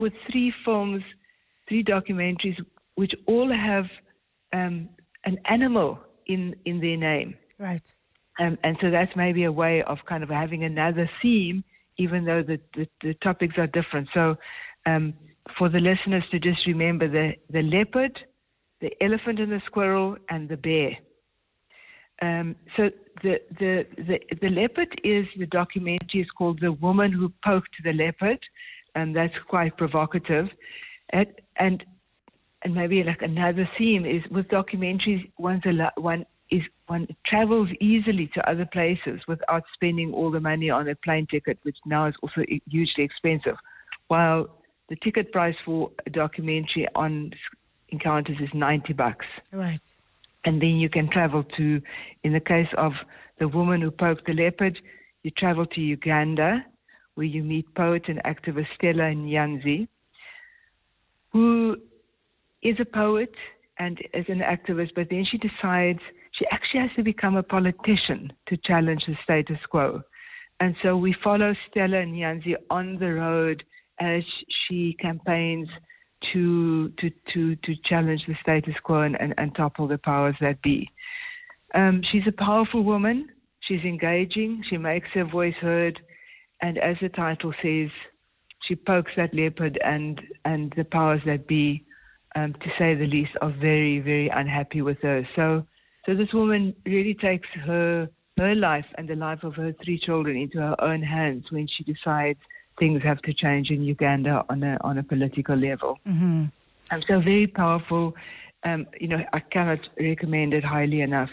with 3 films, 3 documentaries, which all have an animal in their name. Right. And so that's maybe a way of kind of having another theme, even though the topics are different. So for the listeners to just remember the leopard, the elephant and the squirrel, and the bear. So the leopard is, the documentary is called The Woman Who Poked the Leopard, and that's quite provocative. And maybe like another theme is with documentaries, one travels easily to other places without spending all the money on a plane ticket, which now is also hugely expensive. While the ticket price for a documentary on Encounters is $90. Right. And then you can travel to, in the case of The Woman Who Poked the Leopard, you travel to Uganda, where you meet poet and activist Stella Nyanzi, who is a poet and is an activist, but then she decides she actually has to become a politician to challenge the status quo. And so we follow Stella Nyanzi on the road as she campaigns to challenge the status quo and topple the powers that be. She's a powerful woman. She's engaging. She makes her voice heard. And as the title says, she pokes that leopard, and the powers that be, to say the least, are very, very unhappy with her. So this woman really takes her life and the life of her 3 children into her own hands when she decides things have to change in Uganda on a political level. Mm-hmm. So very powerful. I cannot recommend it highly enough.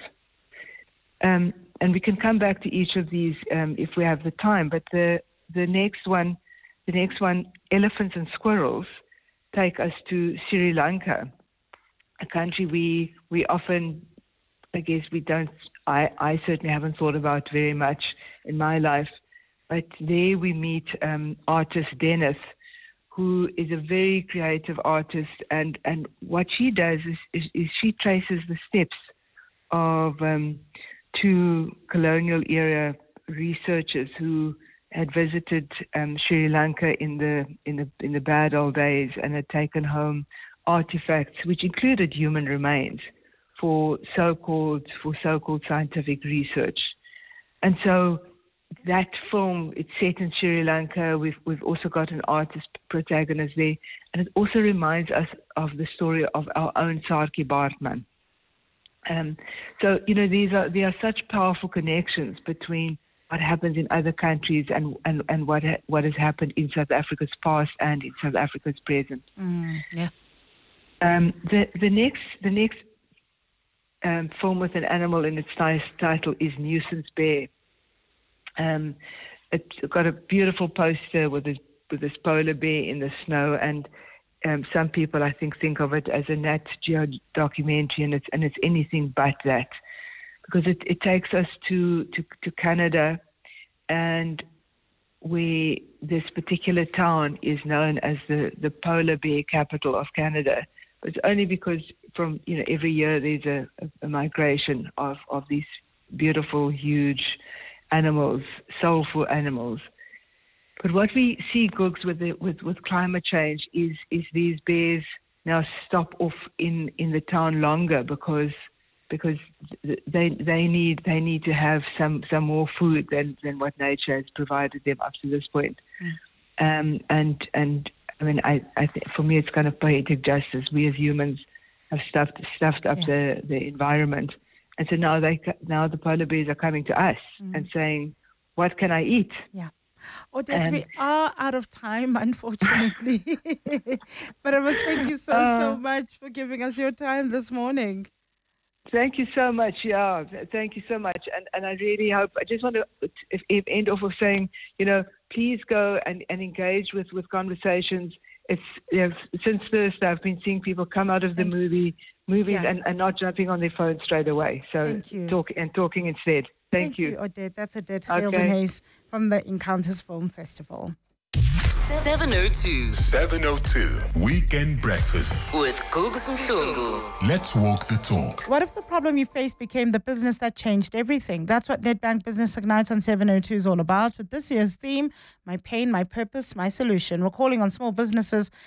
And we can come back to each of these if we have the time. But the next one, Elephants and Squirrels, take us to Sri Lanka, a country we often, I guess we don't, I certainly haven't thought about very much in my life. But there we meet artist Dennis, who is a very creative artist. And what she does is she traces the steps of 2 colonial era researchers who had visited Sri Lanka in the bad old days and had taken home artifacts which included human remains for so-called scientific research. And so that film, it's set in Sri Lanka. We've also got an artist protagonist there, and it also reminds us of the story of our own Saartjie Baartman. So there are such powerful connections between what happens in other countries and what has happened in South Africa's past and in South Africa's present. Yeah. The next film with an animal in its title is Nuisance Bear. It's got a beautiful poster with this polar bear in the snow, and some people I think of it as a Nat Geo documentary, and it's anything but that, because it takes us to Canada, and where this particular town is known as the polar bear capital of Canada. But it's only because from every year there's a migration of these beautiful, huge animals, soulful animals. But what we see, Googs, with climate change is these bears now stop off in the town longer because they need to have some more food than what nature has provided them up to this point. And I mean, I think for me it's kind of poetic justice. We as humans have stuffed up the environment. And so now the polar bears are coming to us and saying, what can I eat? Yeah. Odette, we are out of time, unfortunately. But I must thank you so much for giving us your time this morning. Thank you so much. Yeah, thank you so much. And I really hope, I just want to end off of saying, please go and engage with conversations. It's since Thursday I've been seeing people come out of the movies and not jumping on their phones straight away. So talking instead. Thank you. Thank you, Odette. That's Odette Hildenhuys from the Encounters Film Festival. 702. 702 Weekend Breakfast With Gugs Mhlungu. Let's walk the talk. What if the problem you faced became the business that changed everything? That's what Nedbank Business Ignite on 702 is all about. With this year's theme, My Pain, My Purpose, My Solution. We're calling on small businesses